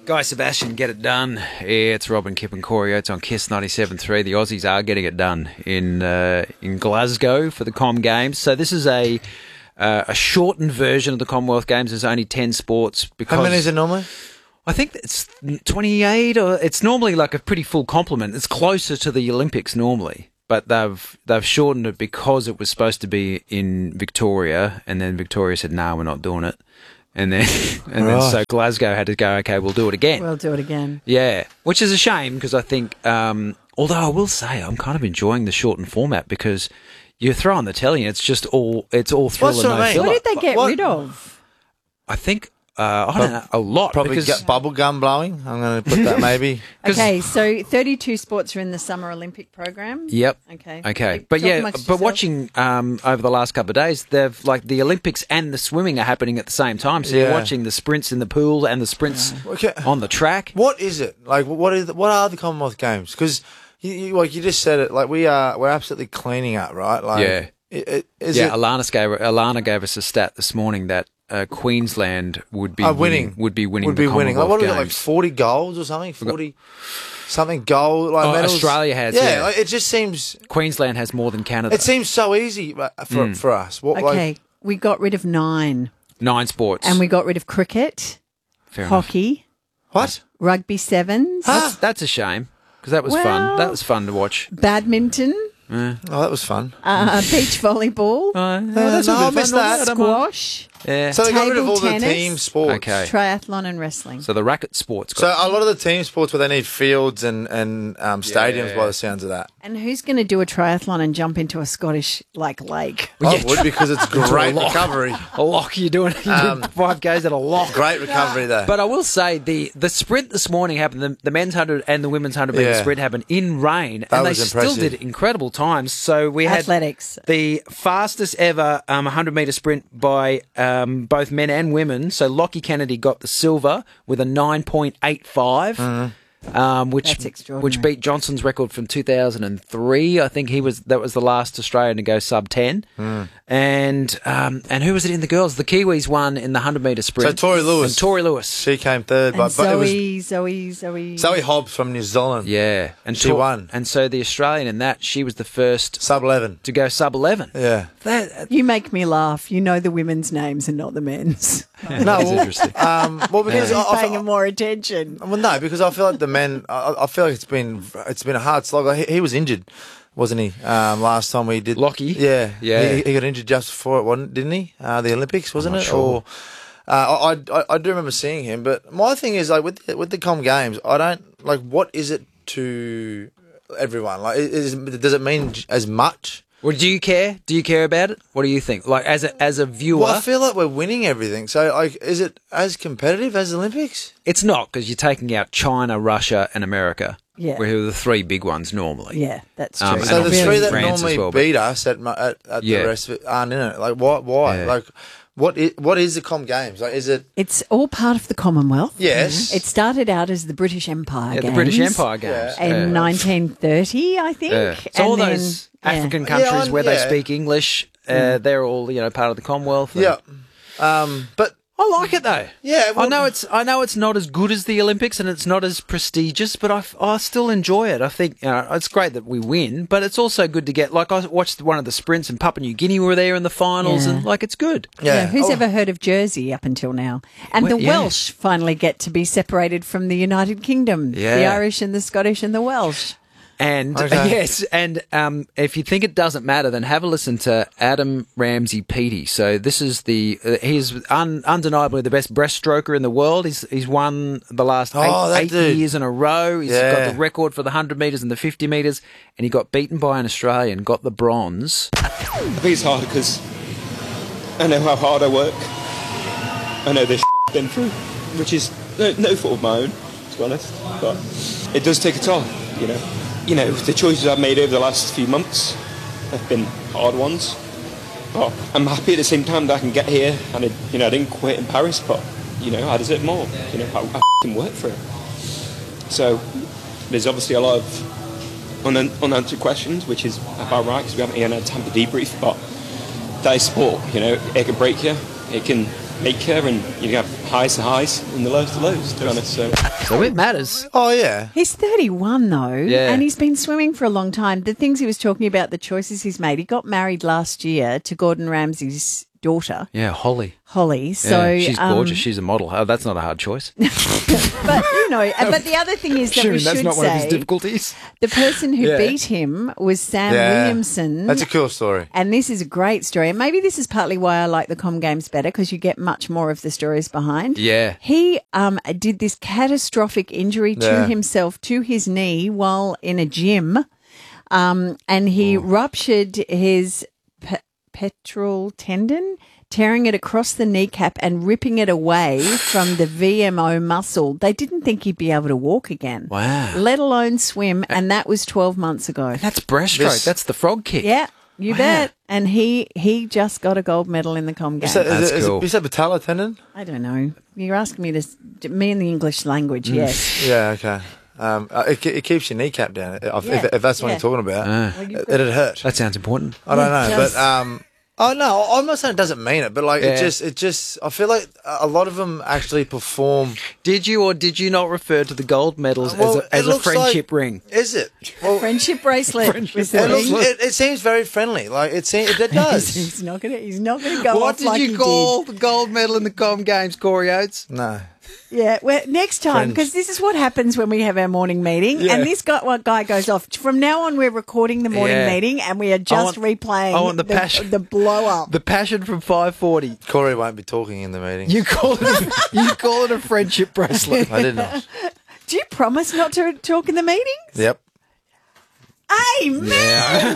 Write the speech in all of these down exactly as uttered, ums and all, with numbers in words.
Guy Sebastian, get it done. Yeah, it's Robin, Kip and Corey Oates on Kiss ninety-seven point three. The Aussies are getting it done in uh, in Glasgow for the Com Games. So this is a uh, a shortened version of the Commonwealth Games. There's only ten sports. Because How many is it normally? I think it's twenty-eight, or it's normally like a pretty full complement. It's closer to the Olympics normally, but they've they've shortened it because it was supposed to be in Victoria, and then Victoria said, "No, we're not doing it." And then, and Right. then so Glasgow had to go, okay, we'll do it again. We'll do it again. Yeah, which is a shame because I think, um, although I will say I'm kind of enjoying the shortened format because you throw on the telly and it's just all, it's all thrill What's and what no I mean? filler. What did they get What- rid of? I think, uh, I don't know, a lot. Probably because, get bubble gum blowing. I'm going to put that maybe. 'cause- Okay, so thirty-two sports are in the Summer Olympic program. Yep. Okay. Okay. Keep But talking yeah, amongst but yourself. watching um, over the last couple of days, they've like the Olympics and the swimming are happening at the same time. So you're Yeah. watching the sprints in the pool and the sprints Okay. on the track. What is it like? What is? What are the Commonwealth Games? Because you, you, like you just said it. Like we are, we're absolutely cleaning up, right? Like, Yeah. It, it, is yeah, it Alana gave Alana gave us a stat this morning that uh, Queensland would be uh, winning, winning? would be winning Would the be winning. Like, Commonwealth what is it? Like Games. forty goals or something? Forty something goal like Oh, medals? Australia has, Yeah, yeah. like, it just seems. Queensland has more than Canada. It seems so easy uh, for Mm. for us. What, Okay, like, we got rid of nine. Nine sports. And we got rid of cricket, Fair enough. hockey, what? rugby sevens, That's, that's a shame because that was fun. Well- That was fun to watch. badminton, Oh, that was fun. uh, beach volleyball, Uh, that's a no, bit I missed fun. that. I don't mind. squash, Yeah. So they got rid of Table all the tennis. team sports. Okay. triathlon and wrestling. So the racket sports. So Got, a lot of the team sports where they need fields and and um, stadiums, Yeah. by the sounds of that. And who's going to do a triathlon and jump into a Scottish like lake? Well, I yeah, would because it's great lock. recovery. a lock. You're doing, you're Um, doing five Ks at a lock. Great recovery there. But I will say the the sprint this morning happened. The, the men's hundred and the women's hundred meter Yeah. sprint happened in rain, That and they was still impressive. did incredible times. So we had Athletics. the fastest ever um, hundred meter sprint by um, both men and women. So Lockie Kennedy got the silver with a nine point eight five. Um, which That's extraordinary. which beat Johnson's record from two thousand three. I think he was that was the last Australian to go sub ten. And um, and who was it in the girls? The Kiwis won in the hundred meter sprint. So Tori Lewis. And Tori Lewis. She came third, And but, but it was Zoe, Zoe, Zoe, Zoe Hobbs from New Zealand. Yeah, and She Tor- won. And so the Australian in that she was the first Sub eleven. to go sub eleven. Yeah. That, You make me laugh. You know the women's names and not the men's. No, that's well, interesting. Um, well, because Who's I, I paying feel, more attention? well, no, because I feel like the men. I, I feel like it's been it's been a hard slog. Like, he, he was injured, wasn't he? Um, last time we did Lockie? Yeah, Yeah. He, he got injured just before it, wasn't didn't he? Uh, the Olympics, wasn't not it? sure. Or uh, I, I I do remember seeing him. But my thing is like with the, with the Com Games, I don't like what is it to everyone? Like, is, does it mean as much? well, do you care? Do you care about it? What do you think? Like as a as a viewer, Well, I feel like we're winning everything. So, like, is it as competitive as the Olympics? it's not because you're taking out China, Russia, and America. Yeah. who are the three big ones normally. Yeah, that's true. Um, and So the obviously three that France as normally well, but- beat us at mu- at, at Yeah. the rest of it aren't in it. Like, why? Why? Yeah. Like, what? Is, what is the Com Games? Like, is it? It's all part of the Commonwealth. Yes. It started out as the British Empire Yeah, the Games British Empire Games. Yeah. in Yeah. nineteen thirty, I think. Yeah. So And all then- those yeah. African Yeah, countries I'm- where they yeah. speak English, uh, they're all you know part of the Commonwealth. and- Yeah. Um. But I like it though. Yeah, well- I know it's I know it's not as good as the Olympics and it's not as prestigious, but I, f- I still enjoy it. I think you know, it's great that we win, but it's also good to get like I watched one of the sprints and Papua New Guinea were there in the finals, Yeah. and like it's good. yeah. Yeah, who's Oh, ever heard of Jersey up until now? And Well, the yeah. Welsh finally get to be separated from the United Kingdom. Yeah. The Irish and the Scottish and the Welsh. And Okay. yes, and um, if you think it doesn't matter, then have a listen to Adam Ramsey Peaty. So this is the uh, he's un, undeniably the best breaststroker in the world. He's he's won the last Oh, eight, that eight dude. years in a row. He's Yeah. got the record for the hundred meters and the fifty meters, and he got beaten by an Australian, got the bronze. I think it's hard because I know how hard I work. I know this I've been through, which is no, no fault of my own, to be honest. But it does take a toll, you know. You know, the choices I've made over the last few months have been hard ones. But I'm happy at the same time that I can get here, and it, you know, I didn't quit in Paris, but you know, I deserve more. You know, I, I f***ing work for it. So there's obviously a lot of un- unanswered questions, which is about right because we haven't even had time to debrief. But that is sport. You know, it can break you. It can acre, and you have highs to highs and the lows to lows, to be honest. So, So it matters. Oh yeah. He's thirty-one though, Yeah. and he's been swimming for a long time. The things he was talking about, the choices he's made. He got married last year to Gordon Ramsay's daughter, Yeah, Holly. Holly. So Yeah, she's um, gorgeous. She's a model. Oh, that's not a hard choice. But you know, and- but the other thing is that we Assuming that's should not one of his say difficulties. the person who Yeah. beat him was Sam Yeah. Williamson. That's a cool story. And this is a great story. And maybe this is partly why I like the Com Games better, because you get much more of the stories behind. Yeah. He um, did this catastrophic injury to Yeah. himself, to his knee, while in a gym. Um, and he ruptured his pe- petrol tendon, tearing it across the kneecap and ripping it away from the V M O muscle. They didn't think he'd be able to walk again. Wow. Let alone swim. And that was twelve months ago. That's breaststroke. This- That's the frog kick. Yeah, you Wow. bet. And he he just got a gold medal in the Com Games. Is that, is That's it, is cool. it, is that patella tendon? I don't know. You're asking me to s- me in the English language. Mm. Yes. Yeah, okay. Um, uh, it, ke- it keeps your kneecap down. If, Yeah, if, if that's what yeah. you're talking about, Ah. Well, you it, could- it'd hurt. That sounds important. I don't Yeah, know, it but does. um, oh no, I'm not saying it doesn't mean it, but like Yeah. it just, it just, I feel like a lot of them actually perform. Did you or did you not refer to the gold medals Well, as a, as it a looks friendship like- ring? Is it? Well, Friendship bracelet. Friendship was the it, looks, thing. it, it seems very friendly. Like it seems, it, it does. He's not gonna. He's not gonna go What off did like you he call the gold medal in the Com Games, Corey Oates? No. did. Yeah. Well, next time, Friends. because this is what happens when we have our morning meeting, Yeah. and this guy, one guy goes off. From now on, we're recording the morning Yeah. meeting, and we are just want- replaying. I want the passion. the blow up. The passion from five forty. Corey won't be talking in the meeting. You call it a, you call it a friendship bracelet. I did not. Do you promise not to talk in the meetings? Yep. Hey, man.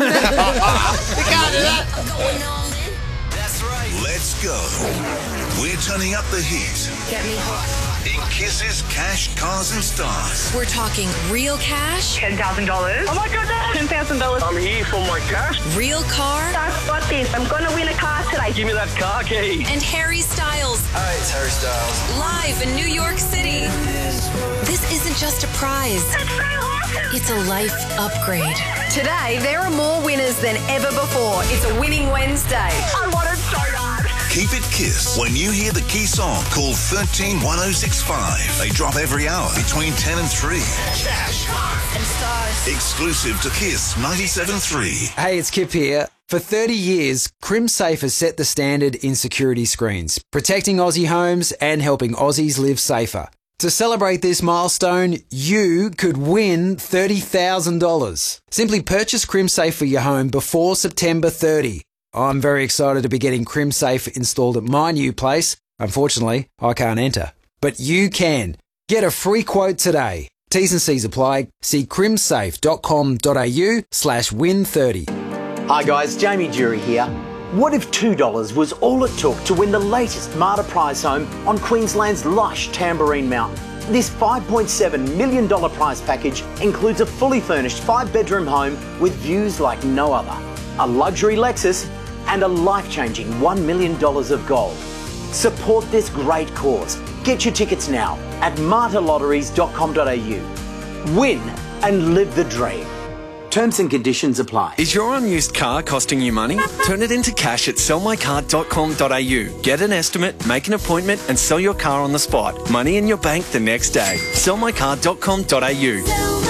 Let's go. We're turning up the heat Get me hot. in Kiss's Cash, Cars and Stars. We're talking real cash, ten thousand dollars. Oh my goodness! ten thousand dollars. I'm here for my cash. real car, I've got this. I'm gonna win a car today. Give me that car key. and Harry Styles Hey, it's Harry Styles. live in New York City. This isn't just a prize, That's so awesome! it's a life upgrade. Today, there are more winners than ever before. It's a winning Wednesday. I want it so bad. Keep it Kiss. When you hear the key song, call thirteen one oh six five. They drop every hour between ten and three. Cash, Cars and Stars. Exclusive to Kiss ninety-seven point three. Hey, it's Kip here. For thirty years, CrimSafe has set the standard in security screens, protecting Aussie homes and helping Aussies live safer. To celebrate this milestone, you could win thirty thousand dollars. Simply purchase CrimSafe for your home before September thirtieth. I'm very excited to be getting CrimSafe installed at my new place. Unfortunately, I can't enter. But you can. Get a free quote today. T's and C's apply. See crimsafe.com.au slash win 30. Hi guys, Jamie Jury here. What if two dollars was all it took to win the latest Marta prize home on Queensland's lush Tambourine Mountain? This five point seven million dollars prize package includes a fully furnished five-bedroom home with views like no other, a luxury Lexus, and a life-changing one million dollars of gold. Support this great cause. Get your tickets now at marta lotteries dot com dot a u. Win and live the dream. Terms and conditions apply. Is your unused car costing you money? Turn it into cash at sell my car dot com dot a u. Get an estimate, make an appointment and sell your car on the spot. Money in your bank the next day. sell my car dot com dot a u.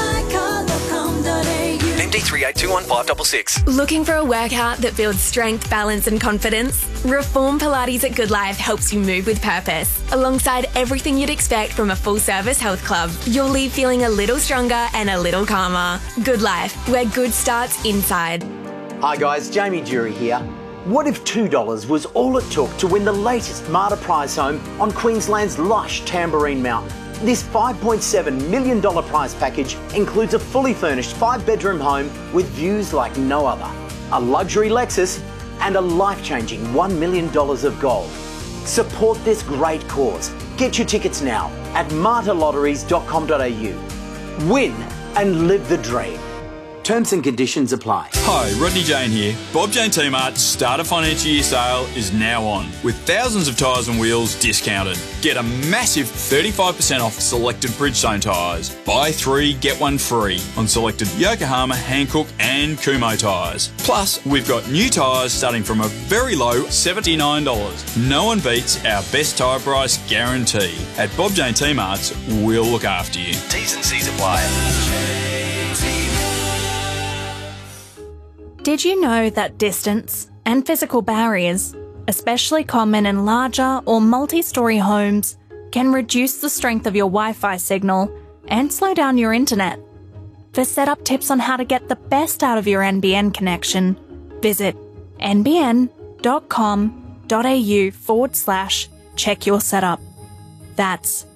M D three eight two one five six six. Looking for a workout that builds strength, balance, and confidence? Reform Pilates at Good Life helps you move with purpose. Alongside everything you'd expect from a full-service health club, you'll leave feeling a little stronger and a little calmer. Good Life, where good starts inside. Hi guys, Jamie Jury here. What if two dollars was all it took to win the latest Marta prize home on Queensland's lush Tambourine Mountain? This five point seven million dollars prize package includes a fully furnished five-bedroom home with views like no other, a luxury Lexus, and a life-changing one million dollars of gold. Support this great cause. Get your tickets now at marta lotteries dot com dot a u. Win and live the dream. Terms and conditions apply. Hi, Rodney Jane here. Bob Jane T-Mart's start of financial year sale is now on, with thousands of tyres and wheels discounted. Get a massive thirty-five percent off selected Bridgestone tyres. Buy three, get one free on selected Yokohama, Hankook and Kumho tyres. Plus, we've got new tyres starting from a very low seventy-nine dollars. No one beats our best tyre price guarantee. At Bob Jane T-Mart's, we'll look after you. T's and C's apply. Did you know that distance and physical barriers, especially common in larger or multi-storey homes, can reduce the strength of your Wi-Fi signal and slow down your internet? For setup tips on how to get the best out of your N B N connection, visit nbn.com.au forward slash check your setup. That's